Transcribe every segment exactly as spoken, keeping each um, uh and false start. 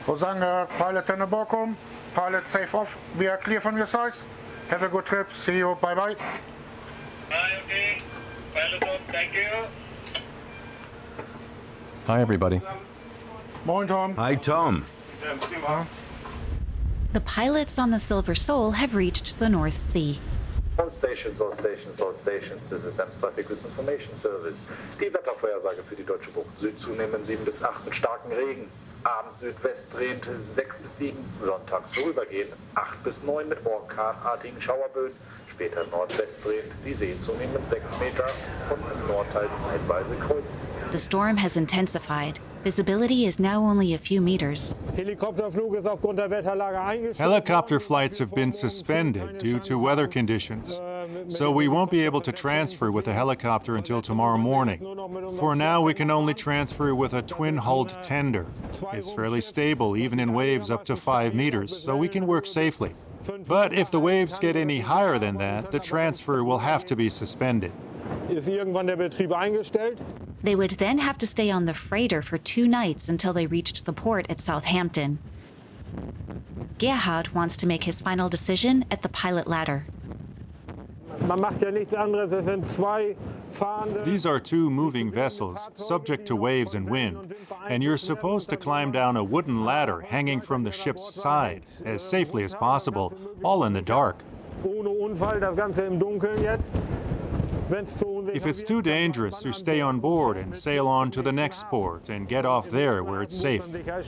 Hosanna, pilot Tender Borkum, pilot safe off, we are clear from your size. Have a good trip, see you, bye bye. Bye, okay. Pilot off, thank you. Hi, everybody. Morning, Tom. Hi, Tom. The pilots on the Silver Soul have reached the North Sea. All stations, all stations, all stations. This is Thames Traffic with Information Service. Die Wettervorhersage für die Deutsche Bucht. Süd zunehmend sieben bis acht mit starkem Regen. Abends Südwest drehend sechs bis sieben. Sonntags vorübergehend acht bis neun mit orkanartigen Schauerböen. Später Nordwest drehend die Seen zunehmend sechs Meter und im Nordteil zeitweise kreuzen. The storm has intensified. Visibility is now only a few meters. Helicopter flights have been suspended due to weather conditions, so we won't be able to transfer with a helicopter until tomorrow morning. For now, we can only transfer with a twin-hulled tender. It's fairly stable, even in waves up to five meters, so we can work safely. But if the waves get any higher than that, the transfer will have to be suspended. They would then have to stay on the freighter for two nights until they reached the port at Southampton. Gerhard wants to make his final decision at the pilot ladder. These are two moving vessels, subject to waves and wind, and you're supposed to climb down a wooden ladder hanging from the ship's side, as safely as possible, all in the dark. If it's too dangerous, you stay on board and sail on to the next port and get off there where it's safe.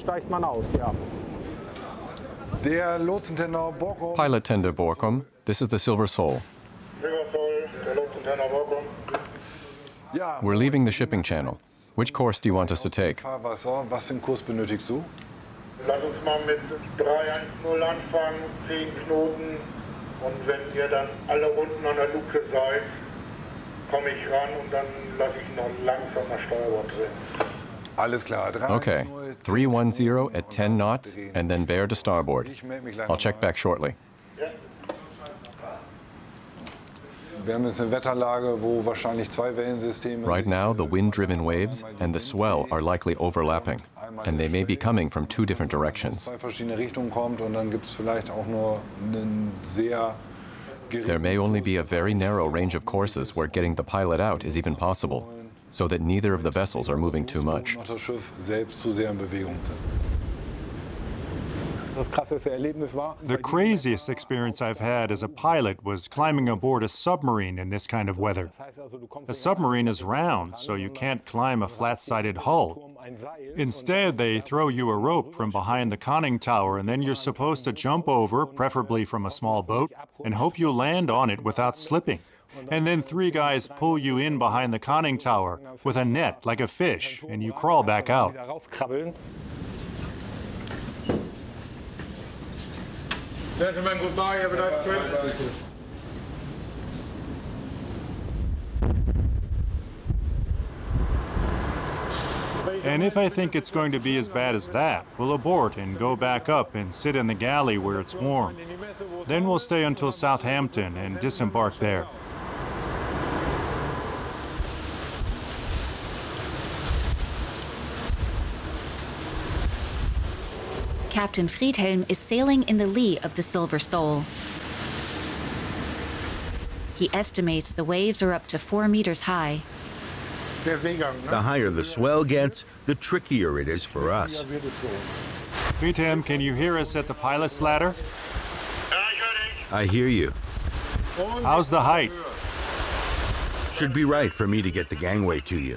Pilot Tender Borkum, this is the Silver Soul. We're leaving the shipping channel. Which course do you want us to take? Lass uns mal mit drei eins null anfangen, zehn Knoten. Und wenn ihr dann alle unten an der Luke seid, komme ich ran und dann lasse ich noch langsam das Steuerbord drehen. Alles klar. Okay, three one zero at ten knots and then bear to starboard. I'll check back shortly. Right now, the wind-driven waves and the swell are likely overlapping, and they may be coming from two different directions. There may only be a very narrow range of courses where getting the pilot out is even possible, so that neither of the vessels are moving too much. The craziest experience I've had as a pilot was climbing aboard a submarine in this kind of weather. A submarine is round, so you can't climb a flat-sided hull. Instead, they throw you a rope from behind the conning tower, and then you're supposed to jump over, preferably from a small boat, and hope you land on it without slipping. And then three guys pull you in behind the conning tower with a net like a fish, and you crawl back out. Gentlemen, goodbye. Have a nice trip. And if I think it's going to be as bad as that, we'll abort and go back up and sit in the galley where it's warm. Then we'll stay until Southampton and disembark there. Captain Friedhelm is sailing in the lee of the Silver Soul. He estimates the waves are up to four meters high. The higher the swell gets, the trickier it is for us. Friedhelm, can you hear us at the pilot's ladder? I hear you. How's the height? Should be right for me to get the gangway to you.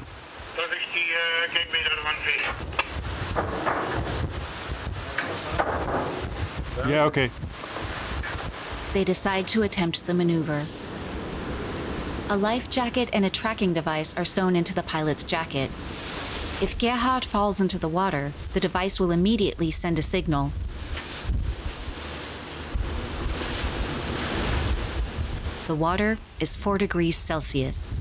Yeah, okay. They decide to attempt the maneuver. A life jacket and a tracking device are sewn into the pilot's jacket. If Gerhard falls into the water, the device will immediately send a signal. The water is four degrees Celsius.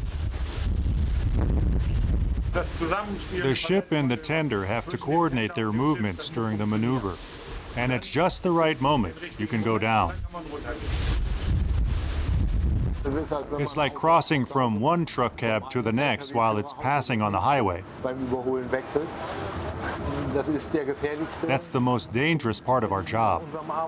The ship and the tender have to coordinate their movements during the maneuver. And at just the right moment, you can go down. It's like crossing from one truck cab to the next while it's passing on the highway. That's the most dangerous part of our job.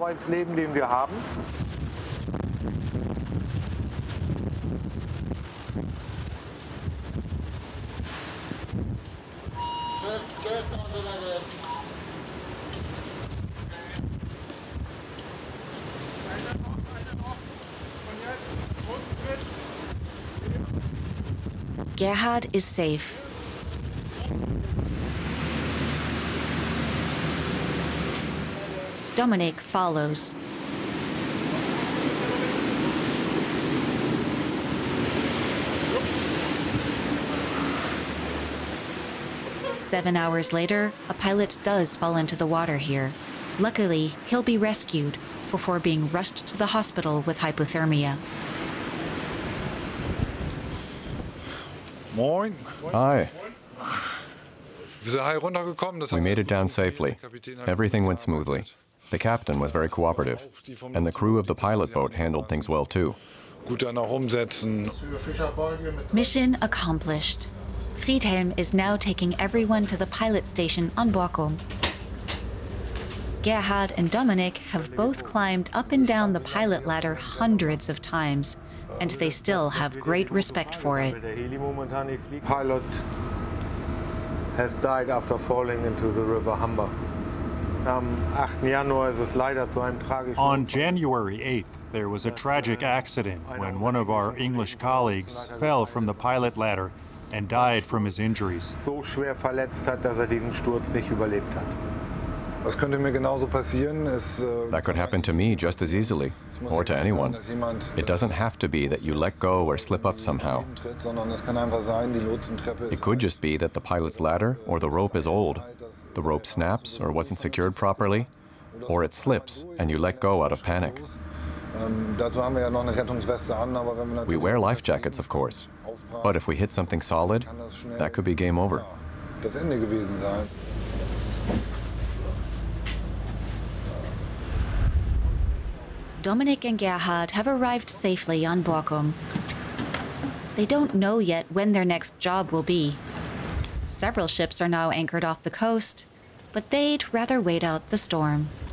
Gerhard is safe. Dominik follows. Seven hours later, a pilot does fall into the water here. Luckily, he'll be rescued before being rushed to the hospital with hypothermia. Moin. Hi. Wir sind heil runtergekommen. Das We made it down safely. Everything went smoothly. The captain was very cooperative, and the crew of the pilot boat handled things well too. Gut dann auch umsetzen. Mission accomplished. Friedhelm is now taking everyone to the pilot station on Borkum. Gerhard and Dominik have both climbed up and down the pilot ladder hundreds of times, and they still have great respect for it. Pilot has died after falling into the river Humber. On January eighth, there was a tragic accident when one of our English colleagues fell from the pilot ladder and died from his injuries. So schwer verletzt hat, dass er diesen Sturz nicht überlebt hat. Das könnte mir genauso passieren. Es, äh, That could happen to me just as easily, or to anyone. It doesn't have to be that you let go or slip up somehow. It could just be that the pilot's ladder or the rope is old. The rope snaps or wasn't secured properly, or it slips and you let go out of panic. We wear life jackets, of course, but if we hit something solid, that could be game over. Das Ende gewesen sein. Dominik and Gerhard have arrived safely on Borkum. They don't know yet when their next job will be. Several ships are now anchored off the coast, but they'd rather wait out the storm.